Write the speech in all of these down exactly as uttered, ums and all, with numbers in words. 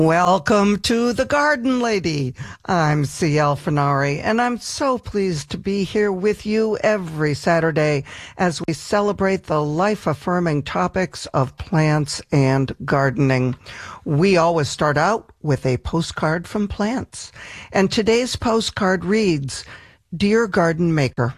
Welcome to The Garden Lady. I'm C L Finari, and I'm so pleased to be here with you every Saturday as we celebrate the life-affirming topics of plants and gardening. We always start out with a postcard from plants, and today's postcard reads, Dear Garden Maker,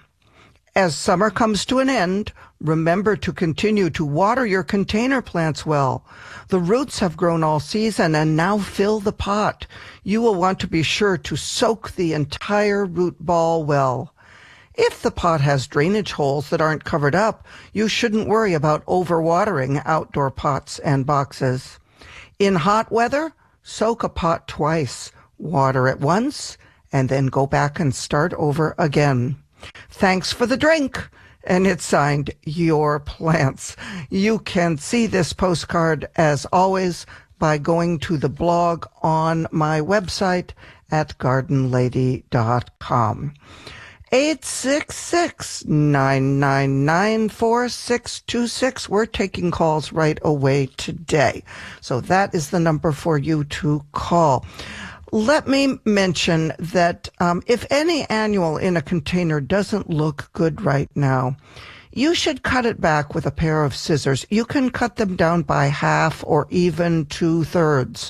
as summer comes to an end, remember to continue to water your container plants well. The roots have grown all season and now fill the pot. You will want to be sure to soak the entire root ball well. If the pot has drainage holes that aren't covered up, you shouldn't worry about overwatering outdoor pots and boxes. In hot weather, soak a pot twice, water it once, and then go back and start over again. Thanks for the drink. And it's signed Your Plants. You can see this postcard, as always, by going to the blog on my website at garden lady dot com. eight six six, nine nine nine, four six two six. We're taking calls right away today. So that is the number for you to call. Let me mention that um, if any annual in a container doesn't look good right now, you should cut it back with a pair of scissors. You can cut them down by half or even two-thirds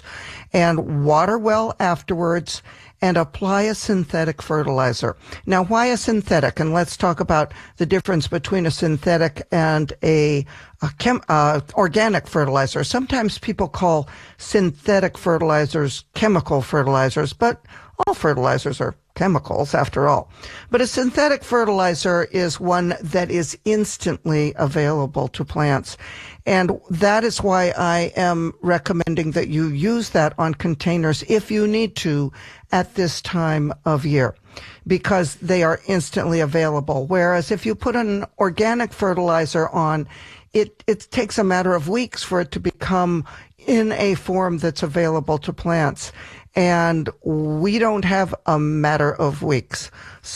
and water well afterwards and apply a synthetic fertilizer. Now, why a synthetic? And let's talk about the difference between a synthetic and a, a chem, uh, organic fertilizer. Sometimes people call synthetic fertilizers chemical fertilizers, but all fertilizers are chemicals after all. But a synthetic fertilizer is one that is instantly available to plants. And that is why I am recommending that you use that on containers if you need to at this time of year, because they are instantly available. Whereas if you put an organic fertilizer on, it, it takes a matter of weeks for it to become in a form that's available to plants. And we don't have a matter of weeks.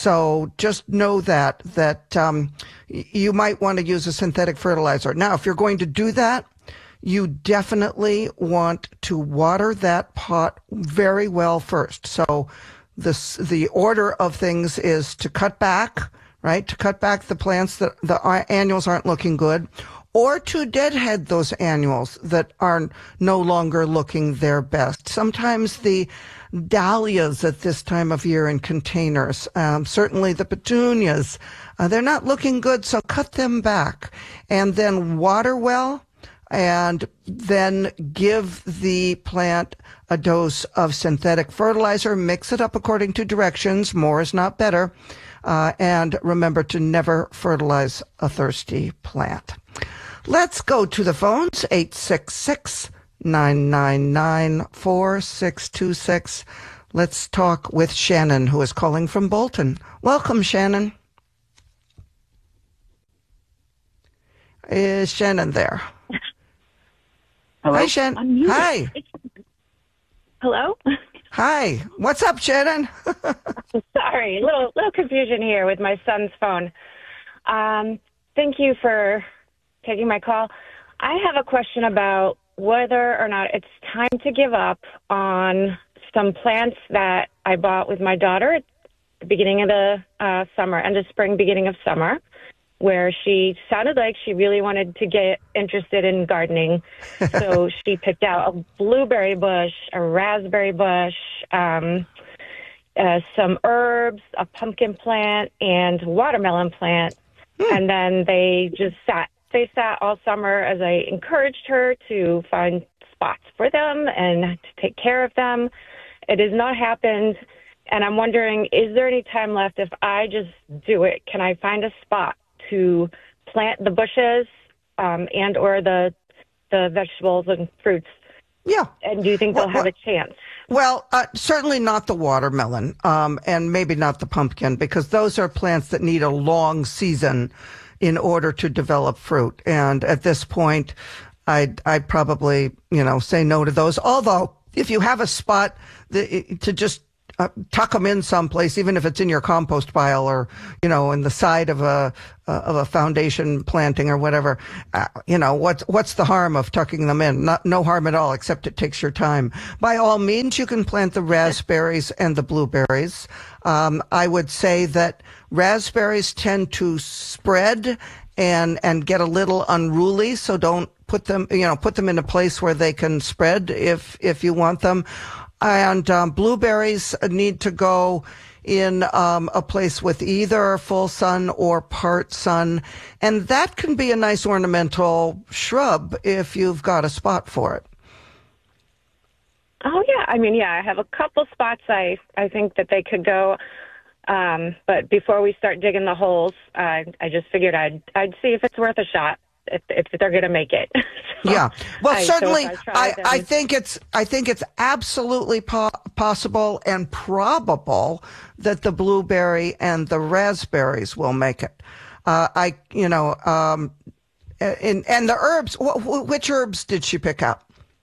So just know that, that um, you might want to use a synthetic fertilizer. Now, if you're going to do that, you definitely want to water that pot very well first. So this, the order of things is to cut back, right? To cut back the plants that the annuals aren't looking good, or to deadhead those annuals that are no longer looking their best. Sometimes the dahlias at this time of year in containers, um, certainly the petunias, uh, they're not looking good, so cut them back. And then water well, and then give the plant a dose of synthetic fertilizer. Mix it up according to directions. More is not better. Uh, and remember to never fertilize a thirsty plant. Let's go to the phones, eight six six, nine nine nine, four six two six. Let's talk with Shannon, who is calling from Bolton. Welcome, Shannon. Is Shannon there? Hello? Hi, Shannon. Hi. Hello? Hi. What's up, Shannon? Sorry, little little confusion here with my son's phone. Um, thank you for taking my call. I have a question about whether or not it's time to give up on some plants that I bought with my daughter at the beginning of the uh, summer, end of spring, beginning of summer, where she sounded like she really wanted to get interested in gardening. So she picked out a blueberry bush, a raspberry bush, um, uh, some herbs, a pumpkin plant, and watermelon plant. Mm. And then they just sat. They sat all summer as I encouraged her to find spots for them and to take care of them. It has not happened. And I'm wondering, is there any time left if I just do it? Can I find a spot to plant the bushes um, and or the the vegetables and fruits? Yeah. And do you think well, they'll have well, a chance? Well, uh, certainly not the watermelon, um, and maybe not the pumpkin, because those are plants that need a long season in order to develop fruit. And at this point, I'd, I'd probably, you know, say no to those. Although, if you have a spot that, to just uh, tuck them in someplace, even if it's in your compost pile or, you know, in the side of a, uh, of a foundation planting or whatever. Uh, you know, what's, what's the harm of tucking them in? Not, no harm at all, except it takes your time. By all means, you can plant the raspberries and the blueberries. Um, I would say that raspberries tend to spread and, and get a little unruly. So don't put them, you know, put them in a place where they can spread if, if you want them. And um, blueberries need to go in um, a place with either full sun or part sun. And that can be a nice ornamental shrub if you've got a spot for it. Oh, yeah. I mean, yeah, I have a couple spots I, I think that they could go. Um, but before we start digging the holes, uh, I just figured I'd, I'd see if it's worth a shot. If, if they're going to make it. So, yeah. Well, I, certainly, so I, I, I think it's, I think it's absolutely po- possible and probable that the blueberry and the raspberries will make it. Uh, I, you know, um, and, and the herbs, wh- which herbs did she pick out?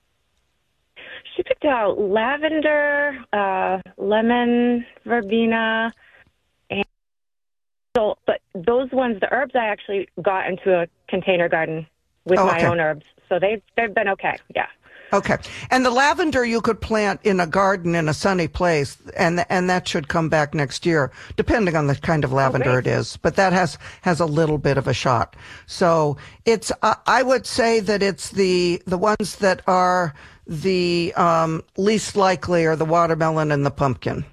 She picked out lavender, uh, lemon, verbena, and so, but those ones, the herbs, I actually got into a container garden with oh, my okay. own herbs. So they've, they've been okay. Yeah. Okay. And the lavender you could plant in a garden in a sunny place, and and that should come back next year, depending on the kind of lavender oh, it is. But that has, has a little bit of a shot. So it's, uh, I would say that it's the, the ones that are the um, least likely are the watermelon and the pumpkin.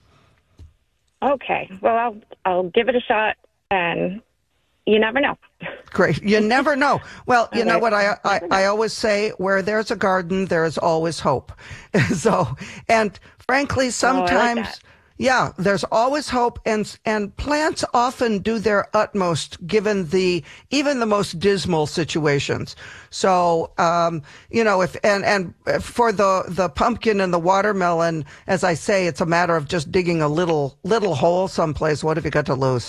Okay. Well, I'll I'll give it a shot, and you never know. Great. You never know. Well, you Okay. know what I, I, I always say, where there's a garden, there is always hope. So, and frankly, sometimes, oh, I like that. yeah, there's always hope, and, and plants often do their utmost given the, even the most dismal situations. So, um, you know, if, and, and for the, the pumpkin and the watermelon, as I say, it's a matter of just digging a little, little hole someplace. What have you got to lose?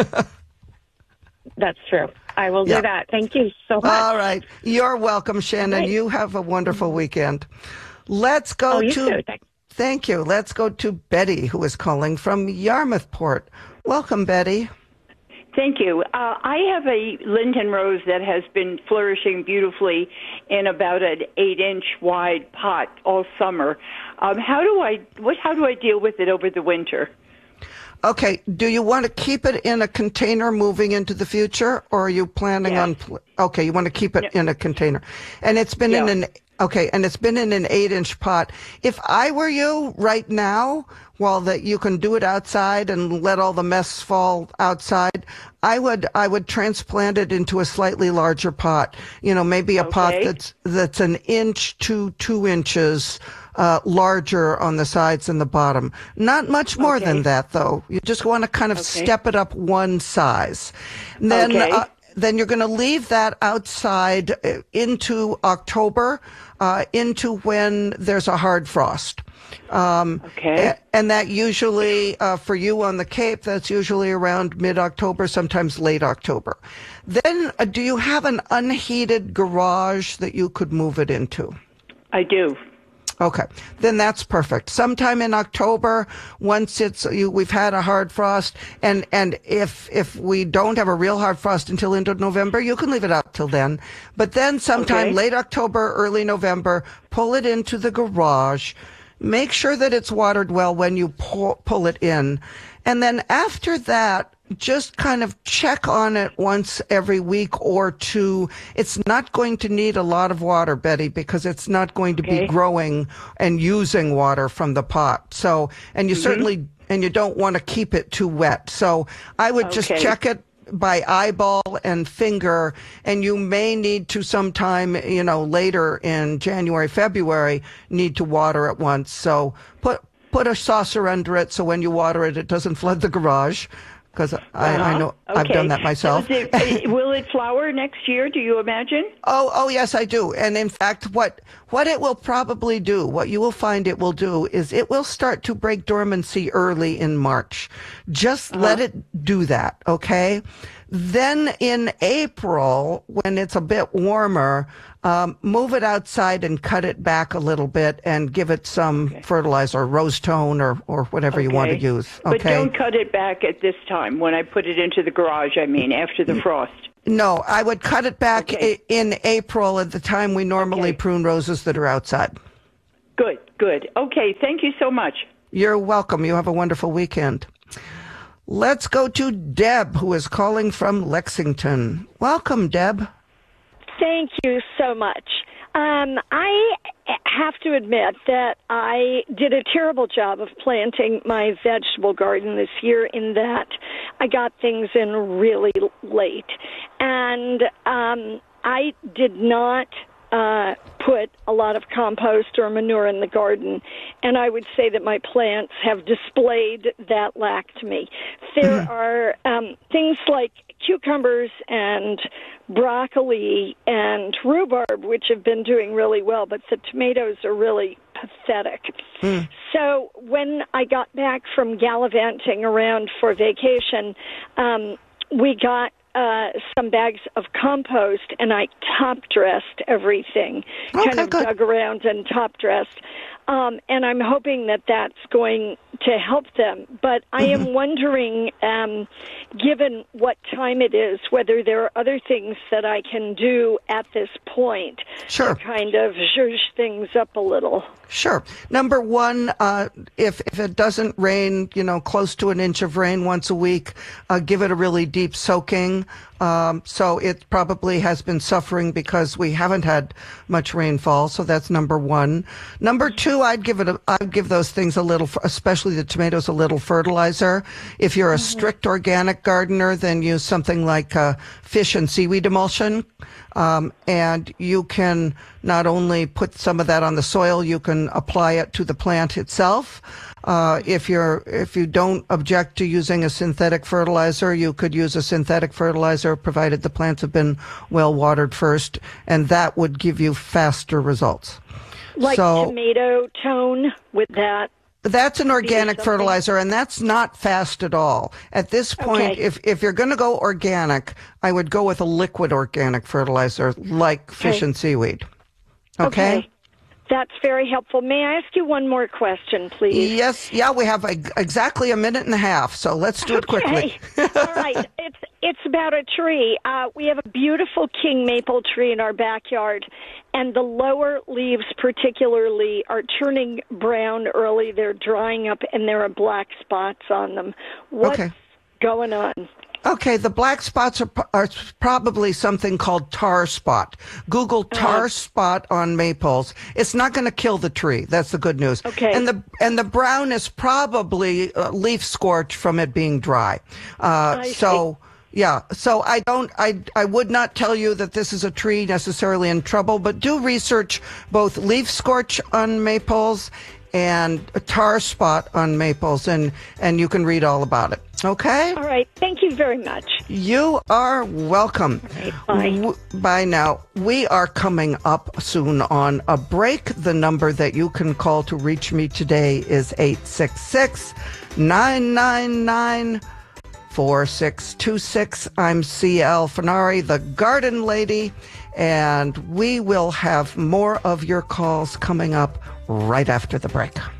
That's true. I will Yeah. do that. Thank you so much. All right. You're welcome, Shannon. Right. You have a wonderful weekend. Let's go Oh, you to, too. Thanks. thank you. Let's go to Betty, who is calling from Yarmouthport. Welcome, Betty. Thank you. Uh, I have a Linton rose that has been flourishing beautifully in about an eight-inch wide pot all summer. Um, how do I what? How do I deal with it over the winter? Okay. Do you want to keep it in a container moving into the future, or are you planning Yes. on? Pl- okay, you want to keep it No. in a container, and it's been Yeah. in an okay, and it's been in an eight-inch pot. If I were you right now, while that you can do it outside and let all the mess fall outside, I would I would transplant it into a slightly larger pot. You know, maybe a pot Okay. that's that's an inch to two inches. Uh, larger on the sides and the bottom. Not much more Okay. than that, though. You just want to kind of Okay. step it up one size. Then, Okay. uh, then you're going to leave that outside uh, into October, uh, into when there's a hard frost. Um, Okay. a- and that usually, uh, for you on the Cape, that's usually around mid-October, sometimes late October. Then, uh, do you have an unheated garage that you could move it into? I do. Okay, then that's perfect. Sometime in October, once it's you, we've had a hard frost, and and if if we don't have a real hard frost until into November, you can leave it out till then. But then sometime Okay. late October, early November, pull it into the garage. Make sure that it's watered well when you pull, pull it in, and then after that, just kind of check on it once every week or two. It's not going to need a lot of water, Betty, because it's not going to Okay. be growing and using water from the pot. So, and you Mm-hmm. certainly, and you don't want to keep it too wet. So I would just Okay. check it by eyeball and finger, and you may need to sometime, you know, later in January, February, need to water it once. So put, put a saucer under it so when you water it, it doesn't flood the garage. Because I, I Uh-huh. know I've Okay. done that myself. So is it, will it flower next year, do you imagine? Oh, oh yes, I do. And in fact, what what it will probably do, what you will find it will do, is it will start to break dormancy early in March. Just let it do that, okay? Then in April, when it's a bit warmer, um, move it outside and cut it back a little bit and give it some Okay. fertilizer, rose tone or, or whatever you want to Okay. use. Okay. But don't cut it back at this time when I put it into the garage, I mean, after the frost. No, I would cut it back Okay. i- in April at the time we normally Okay. prune roses that are outside. Good, good. Okay, thank you so much. You're welcome. You have a wonderful weekend. Let's go to Deb, who is calling from Lexington. Welcome, Deb. Thank you so much. Um, I have to admit that I did a terrible job of planting my vegetable garden this year in that I got things in really late. And um, I did not uh, put a lot of compost or manure in the garden. And I would say that my plants have displayed that lack to me. There are um, things like cucumbers and broccoli and rhubarb, which have been doing really well, but the tomatoes are really pathetic. Mm. So when I got back from gallivanting around for vacation, um, we got uh, some bags of compost, and I top-dressed everything, Okay, kind of good. dug around and top-dressed. Um, and I'm hoping that that's going to help them. But I Mm-hmm. am wondering, um, given what time it is, whether there are other things that I can do at this point Sure. to kind of zhuzh things up a little. Sure. Number one, uh, if if it doesn't rain, you know, close to an inch of rain once a week, uh, give it a really deep soaking. Um, so it probably has been suffering because we haven't had much rainfall. So that's number one. Number two, I'd give it. A, I'd give those things a little, especially the tomatoes, a little fertilizer. If you're a strict organic gardener, then use something like uh, fish and seaweed emulsion. Um, and you can not only put some of that on the soil, you can apply it to the plant itself. Uh, if you're, if you don't object to using a synthetic fertilizer, you could use a synthetic fertilizer provided the plants have been well watered first, and that would give you faster results. Like So- tomato tone with that. That's an organic something? fertilizer, and that's not fast at all. At this point, Okay. if if you're going to go organic, I would go with a liquid organic fertilizer like fish Okay. and seaweed. Okay? That's very helpful. May I ask you one more question, please? Yes. Yeah, we have a, exactly a minute and a half, so let's do it quickly. Okay. All right. It's it's about a tree. Uh, we have a beautiful king maple tree in our backyard, and the lower leaves particularly are turning brown early. They're drying up, and there are black spots on them. What's Okay. going on? Okay, the black spots are, are probably something called tar spot. Google tar Uh-huh. spot on maples. It's not going to kill the tree. That's the good news. Okay. And the and the brown is probably uh, leaf scorch from it being dry. Uh, I so. Yeah, so I don't, I, I would not tell you that this is a tree necessarily in trouble, but do research both leaf scorch on maples and a tar spot on maples, and, and you can read all about it. Okay? All right. Thank you very much. You are welcome. right, bye. W- bye now. We are coming up soon on a break. The number that you can call to reach me today is eight six six, nine nine nine, four six two six. I'm C L Fenari, the Garden Lady, and we will have more of your calls coming up right after the break.